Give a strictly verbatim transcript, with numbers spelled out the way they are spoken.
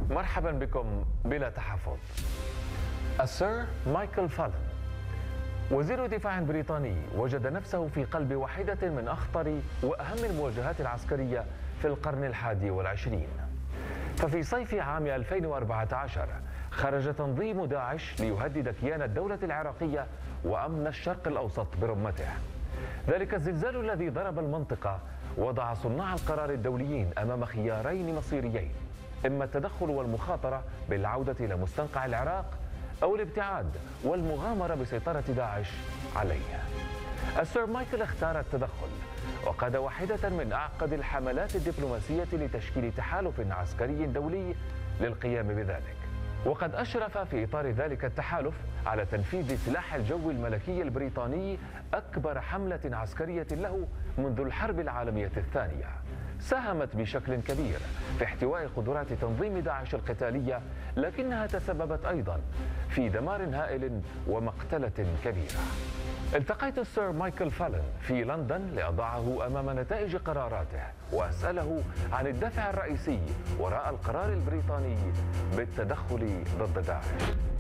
مرحبا بكم بلا تحفظ. السير مايكل فالن وزير دفاع بريطاني وجد نفسه في قلب واحدة من أخطر وأهم المواجهات العسكرية في القرن الحادي والعشرين. ففي صيف عام ألفين وأربعة عشر خرج تنظيم داعش ليهدد كيان الدولة العراقية وأمن الشرق الأوسط برمته. ذلك الزلزال الذي ضرب المنطقة وضع صناع القرار الدوليين أمام خيارين مصيريين، إما التدخل والمخاطرة بالعودة إلى مستنقع العراق أو الابتعاد والمغامرة بسيطرة داعش عليه. السير مايكل اختار التدخل وقاد واحدة من أعقد الحملات الدبلوماسية لتشكيل تحالف عسكري دولي للقيام بذلك، وقد أشرف في إطار ذلك التحالف على تنفيذ سلاح الجو الملكي البريطاني أكبر حملة عسكرية له منذ الحرب العالمية الثانية، ساهمت بشكل كبير في احتواء قدرات تنظيم داعش القتالية، لكنها تسببت أيضا في دمار هائل ومقتلة كبيرة. التقيت السير مايكل فالن في لندن لأضعه أمام نتائج قراراته وأسأله عن الدافع الرئيسي وراء القرار البريطاني بالتدخل ضد داعش.